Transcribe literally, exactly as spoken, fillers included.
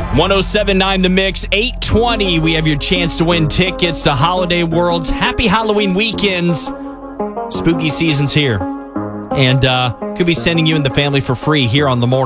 one oh seven point nine The Mix, eight twenty. We have your chance to win tickets to Holiday Worlds. Happy Halloween weekends. Spooky season's here. And uh, could be sending you and the family for free here on The Morning.